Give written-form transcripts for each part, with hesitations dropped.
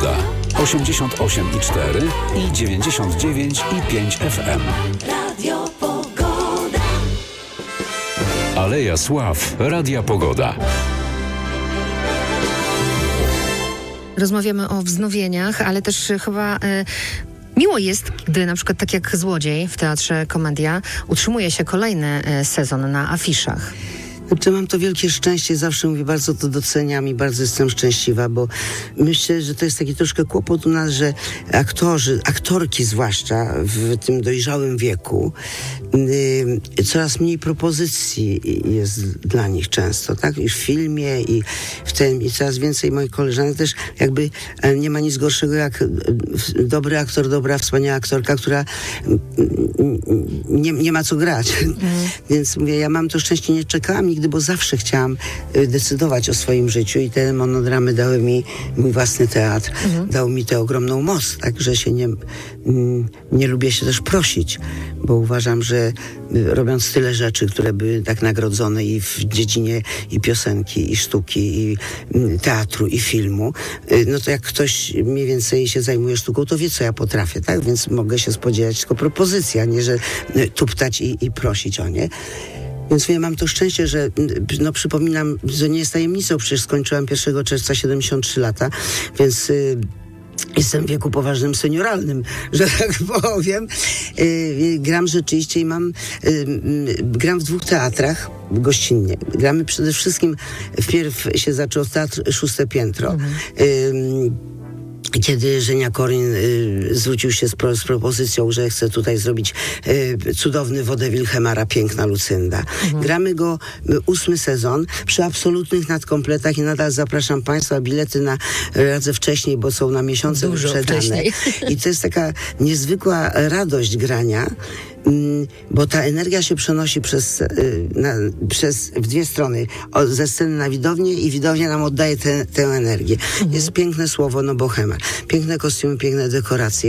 Pogoda. 88,4 i 99,5 FM. Radio Pogoda. Aleja Sław. Radia Pogoda. Rozmawiamy o wznowieniach, ale też chyba miło jest, gdy na przykład tak jak Złodziej w Teatrze Komedia utrzymuje się kolejny sezon na afiszach. Znaczy, mam to wielkie szczęście, zawsze mówię, bardzo to doceniam i bardzo jestem szczęśliwa, bo myślę, że to jest taki troszkę kłopot u nas, że aktorki zwłaszcza w tym dojrzałym wieku, coraz mniej propozycji jest dla nich często, tak? I w filmie, i w tym, i coraz więcej moich koleżanek też jakby nie ma nic gorszego jak dobry aktor, dobra, wspaniała aktorka, która nie ma co grać. Więc mówię, ja mam to szczęście, nie czekałam nigdy, bo zawsze chciałam decydować o swoim życiu i te monodramy dały mi mój własny teatr, dał mi tę ogromną moc, tak, że się nie lubię się też prosić, bo uważam, że robiąc tyle rzeczy, które były tak nagrodzone i w dziedzinie i piosenki, i sztuki, i teatru, i filmu, no to jak ktoś mniej więcej się zajmuje sztuką, to wie, co ja potrafię, tak? Więc mogę się spodziewać tylko propozycji, a nie, że tuptać i prosić o nie. Więc ja mam to szczęście, że przypominam, że nie jest tajemnicą, przecież skończyłam 1 czerwca 73 lata, więc jestem w wieku poważnym senioralnym, że tak powiem. Gram rzeczywiście i gram w 2 teatrach gościnnie. Gramy przede wszystkim, wpierw się zaczął teatr Szóste Piętro. Kiedy Żenia Koryn zwrócił się z propozycją, że chce tutaj zrobić cudowny Vaudeville Hemara, Piękna Lucynda. Gramy go 8 sezon przy absolutnych nadkompletach i nadal zapraszam Państwa, bilety na radzę wcześniej, bo są na miesiące wyprzedane. I to jest taka niezwykła radość grania, bo ta energia się przenosi w 2 strony. Ze sceny na widownię i widownia nam oddaje tę energię. Jest piękne słowo, no bo Hemar. Piękne kostiumy, piękne dekoracje.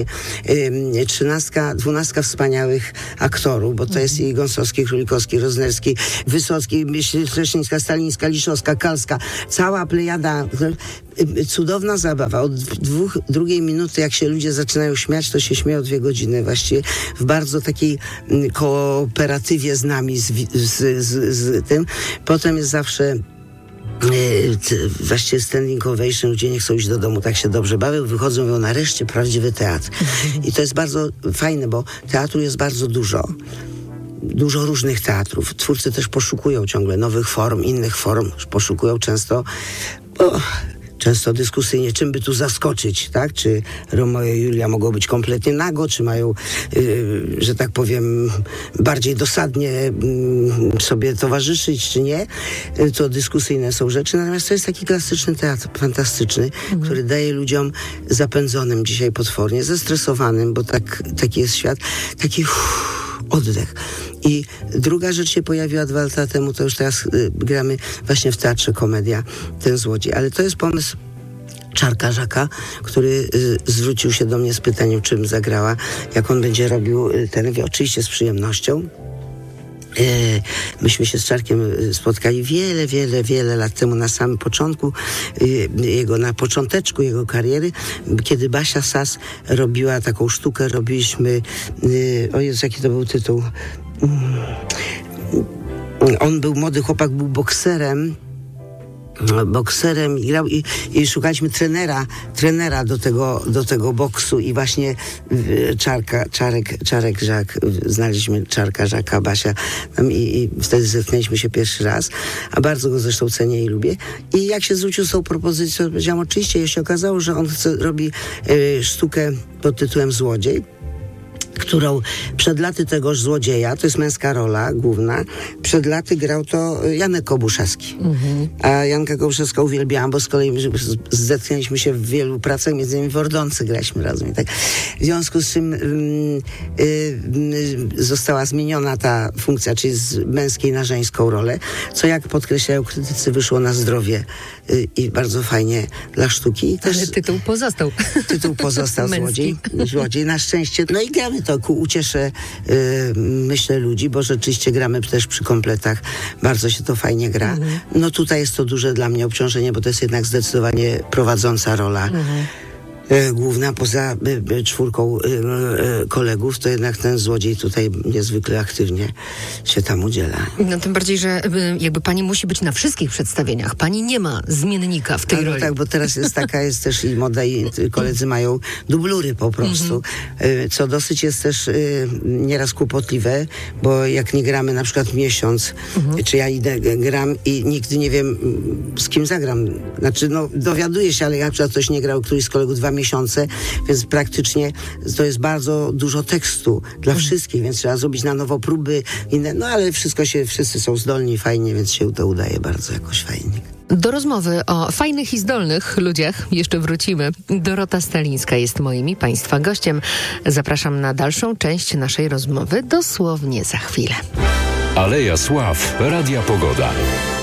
12 wspaniałych aktorów, bo to jest i Gąsowski, Królikowski, Roznerski, Wysocki, Streszczyńska, Stalińska, Liszowska, Kalska. Cała plejada. Cudowna zabawa. Od drugiej minuty, jak się ludzie zaczynają śmiać, to się śmieją 2 godziny. Właściwie w bardzo takiej kooperatywie z nami, z tym. Potem jest zawsze właściwie standing ovation, ludzie nie chcą iść do domu, tak się dobrze bawią, wychodzą, mówią, nareszcie prawdziwy teatr. I to jest bardzo fajne, bo teatru jest bardzo dużo różnych teatrów. Twórcy też poszukują ciągle nowych form, innych form, poszukują często dyskusyjnie, czym by tu zaskoczyć, tak? Czy Romeo i Julia mogą być kompletnie nago, czy mają, że tak powiem, bardziej dosadnie sobie towarzyszyć, czy nie. To dyskusyjne są rzeczy, natomiast to jest taki klasyczny teatr, fantastyczny, który daje ludziom zapędzonym dzisiaj potwornie, zestresowanym, bo taki jest świat, taki oddech. I druga rzecz się pojawiła 2 lata temu, to już teraz gramy właśnie w Teatrze Komedia, ten Złodziej. Ale to jest pomysł Czarka Żaka, który zwrócił się do mnie z pytaniem, czym zagrała, jak on będzie robił ten, oczywiście z przyjemnością. Myśmy się z Czarkiem spotkali wiele lat temu, na samym początku na począteczku jego kariery, kiedy Basia Sas robiła taką sztukę, robiliśmy, o Jezu, jaki to był tytuł, on był młody chłopak, był bokserem i grał i szukaliśmy trenera do tego boksu i właśnie Czarek Żak, znaleźliśmy Czarka Żaka, Basia i wtedy zetknęliśmy się pierwszy raz, a bardzo go zresztą cenię i lubię. I jak się zwrócił z tą propozycją, powiedziałam oczywiście, jeśli się okazało, że on robi sztukę pod tytułem Złodziej, którą przed laty tegoż Złodzieja, to jest męska rola główna, przed laty grał to Janek Kobuszewski. A Janka Kobuszewska uwielbiałam, bo z kolei zetknęliśmy się w wielu pracach, między innymi w Ordonce graliśmy razem. I tak. W związku z czym została zmieniona ta funkcja, czyli z męskiej na żeńską rolę, co jak podkreślają krytycy, wyszło na zdrowie i bardzo fajnie dla sztuki. I też ale tytuł pozostał. Tytuł pozostał Złodziej, na szczęście. No i gramy to ku uciesze, myślę, ludzi, bo rzeczywiście gramy też przy kompletach. Bardzo się to fajnie gra. No tutaj jest to duże dla mnie obciążenie, bo to jest jednak zdecydowanie prowadząca rola. główna, poza 4 kolegów, to jednak ten złodziej tutaj niezwykle aktywnie się tam udziela. No tym bardziej, że jakby pani musi być na wszystkich przedstawieniach. Pani nie ma zmiennika w tej roli. Tak, bo teraz jest taka jest też i moda i koledzy mają dublury po prostu, co dosyć jest też nieraz kłopotliwe, bo jak nie gramy na przykład miesiąc, czy ja gram i nigdy nie wiem, z kim zagram. Znaczy, dowiaduję się, ale jak na przykład ktoś nie grał, któryś z kolegów 2 miesiące, więc praktycznie to jest bardzo dużo tekstu dla wszystkich, więc trzeba zrobić na nowo próby inne, ale wszyscy są zdolni, fajnie, więc się to udaje bardzo jakoś fajnie. Do rozmowy o fajnych i zdolnych ludziach jeszcze wrócimy. Dorota Stalińska jest moim i Państwa gościem. Zapraszam na dalszą część naszej rozmowy dosłownie za chwilę. Aleja Sław Radia Pogoda.